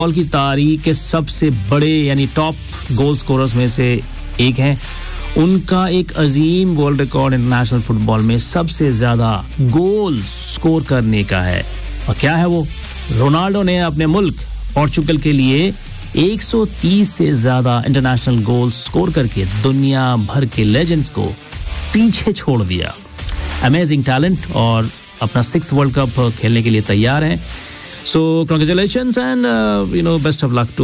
Football की तारीख के सबसे बड़े यानी टॉप गोल स्कोरर्स में से एक हैं। उनका एक अजीम वर्ल्ड रिकॉर्ड इंटरनेशनल फुटबॉल में सबसे ज्यादा गोल स्कोर करने का है। और क्या है वो? रोनाल्डो ने अपने मुल्क पोर्चुगल के लिए 130 से ज्यादा इंटरनेशनल गोल स्कोर करके दुनिया भर के लेजेंड्स को पीछे छोड़ दिया। अमेजिंग टैलेंट और अपना 6th वर्ल्ड कप खेलने के लिए तैयार हैं। सो congratulations and best of luck to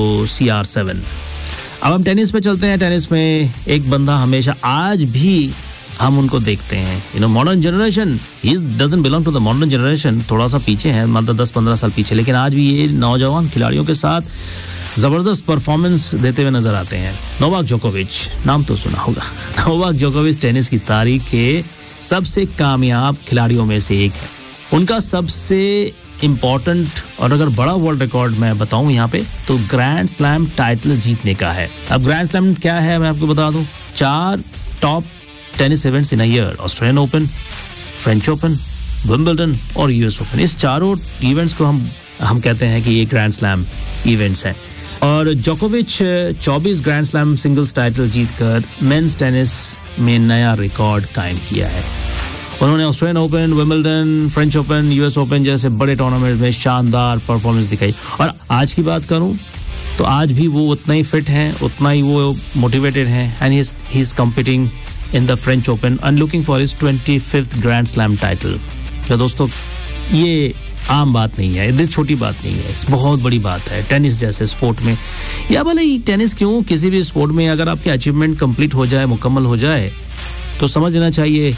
CR7। अब हम टेनिस पे चलते हैं। टेनिस में एक बंदा हमेशा आज भी हम उनको देखते हैं। Modern generation, he doesn't belong to the modern generation, थोड़ा सा पीछे है, मतलब 10-15 साल पीछे, लेकिन आज भी ये नौजवान खिलाड़ियों के साथ जबरदस्त परफॉर्मेंस देते हुए नजर आते हैं। नोवाक जोकोविच, नाम तो सुना होगा। नोवाक जोकोविच टेनिस की तारीख के सबसे कामयाब खिलाड़ियों में से एक है। उनका सबसे इम्पोर्टेंट और अगर बड़ा वर्ल्ड रिकॉर्ड मैं बताऊं यहाँ पे तो ग्रैंड स्लैम टाइटल जीतने का है। अब ग्रैंड स्लैम क्या है मैं आपको बता दूं। 4 top tennis events in a year, Australian open, French open, Wimbledon और US ओपन। इस चारों इवेंट्स को हम कहते हैं कि ये ग्रैंड स्लैम इवेंट्स हैं। और जोकोविच 24 ग्रैंड स्लैम सिंगल्स टाइटल जीतकर मेंस टेनिस में नया रिकॉर्ड कायम किया है। उन्होंने Australian open, Wimbledon, French open, US open जैसे बड़े टूर्नामेंट में शानदार परफॉर्मेंस दिखाई। और आज की बात करूं तो आज भी वो उतना ही फिट हैं, उतना ही वो मोटिवेटेड हैं and he is competing in the French open and looking for his 25th grand slam title. तो दोस्तों ये आम बात नहीं है, ये छोटी बात नहीं है, बहुत बड़ी बात है टेनिस जैसे स्पोर्ट में। या भले ही टेनिस क्यों, किसी भी स्पोर्ट में अगर आपकी अचीवमेंट कंप्लीट हो जाए, मुकम्मल हो जाए, तो समझ लेना चाहिए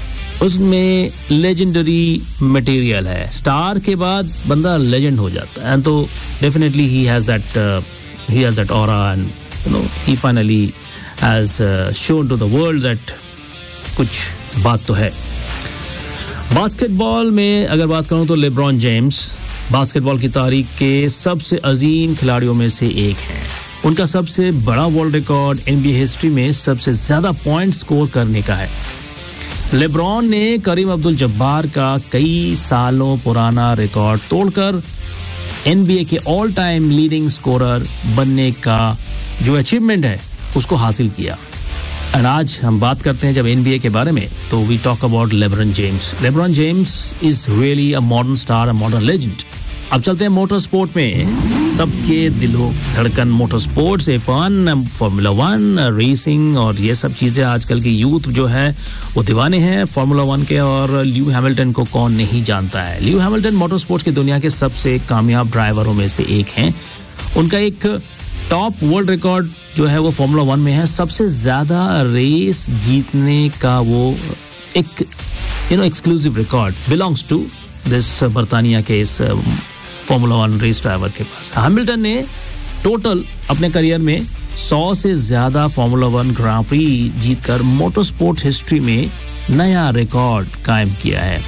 उसमें लेजेंडरी मटेरियल है। स्टार के बाद बंदा लेजेंड हो जाता है एंड तो definitely he has that aura and he finally has shown to the world that कुछ बात तो है। बास्केटबॉल में अगर बात करूं तो लेब्रॉन जेम्स बास्केटबॉल की तारीख के सबसे अजीम खिलाड़ियों में से एक हैं। उनका सबसे बड़ा वर्ल्ड रिकॉर्ड NBA हिस्ट्री में सबसे ज्यादा पॉइंट स्कोर करने का है। लेब्रॉन ने करीम अब्दुल जब्बार का कई सालों पुराना रिकॉर्ड तोड़कर NBA के ऑल टाइम लीडिंग स्कोरर बनने का जो अचीवमेंट है उसको हासिल किया। और आज हम बात करते हैं जब NBA के बारे में तो we talk about LeBron James. LeBron James is really a modern star, a modern legend. अब चलते हैं मोटर स्पोर्ट में। सबके दिलों धड़कन motor sports, F1, formula 1, racing और ये सब चीजें आजकल की यूथ जो है वो दीवाने हैं फार्मूला 1 के। और ल्यू हैमिल्टन को कौन नहीं जानता है। ल्यू हैमिल्टन मोटर स्पोर्ट्स की दुनिया के सबसे कामयाब ड्राइवरों में से एक हैं। उनका एक टॉप वर्ल्ड रिकॉर्ड जो है वो फार्मूला 1 में है। सबसे ज्यादा रेस जीतने का वो एक exclusive record belongs to this बर्तानिया के इस फार्मूला 1 रेस ड्राइवर के पास। हैमिल्टन ने टोटल अपने करियर में 100 से ज्यादा फार्मूला 1 ग्रां प्री जीतकर मोटर स्पोर्ट हिस्ट्री में नया रिकॉर्ड कायम किया है।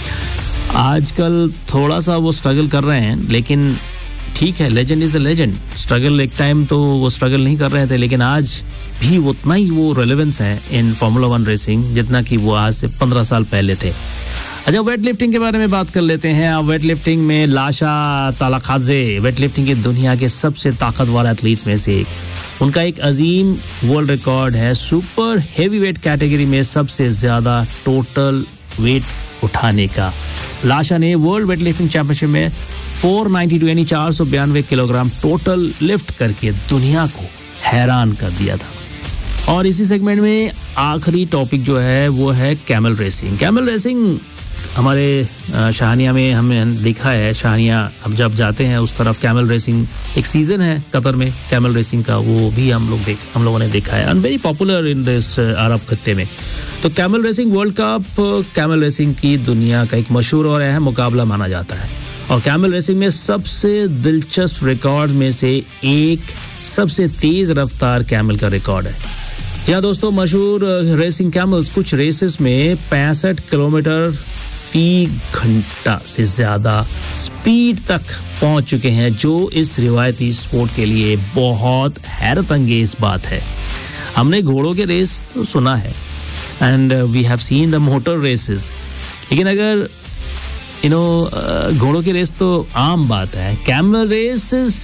आजकल थोड़ा सा वो स्ट्रगल कर रहे हैं, लेकिन ठीक है, legend is a legend. Struggle एक टाइम तो वो स्ट्रगल नहीं कर रहे थे, लेकिन आज भी उतना ही वो रेलेवेंस है इन फार्मूला 1 रेसिंग जितना कि वो आज से 15 साल पहले थे। अच्छा, वेट लिफ्टिंग के बारे में बात कर लेते हैं। अब वेट लिफ्टिंग में लाशा तालाखाजे वेट लिफ्टिंग की दुनिया के सबसे ताकतवर एथलीट्स में से एक। उनका एक अजीम वर्ल्ड रिकॉर्ड है सुपर हेवी वेट कैटेगरी में सबसे ज्यादा टोटल वेट उठाने का। लाशा ने वर्ल्ड वेट लिफ्टिंग चैंपियनशिप में 492 यानी 492 किलोग्राम टोटल लिफ्ट करके दुनिया को हैरान कर दिया था। और इसी सेगमेंट में आखिरी टॉपिक जो है वो है कैमल रेसिंग। कैमल रेसिंग हमारे शाहनिया में हमने देखा है। शाहनिया अब जब जाते हैं उस तरफ कैमल रेसिंग एक सीजन है कतर में कैमल रेसिंग का, वो भी हम लोगों ने देखा है and very popular in this अरब खत्ते में। तो camel racing world cup camel racing की दुनिया का एक मशहूर और अहम मुकाबला माना जाता है। और कैमल रेसिंग में सबसे दिलचस्प रिकॉर्ड में से एक सबसे तेज रफ्तार कैमल का रिकॉर्ड है। जी हाँ दोस्तों, मशहूर रेसिंग कैमल्स कुछ रेसेस में 65 किलोमीटर फी घंटा से ज्यादा स्पीड तक पहुंच चुके हैं, जो इस रिवायती स्पोर्ट के लिए बहुत हैरत अंगेज बात है। हमने घोड़ों के रेस तो सुना है and we have seen the motor races, लेकिन अगर घोड़ों की रेस तो आम बात है। Camel race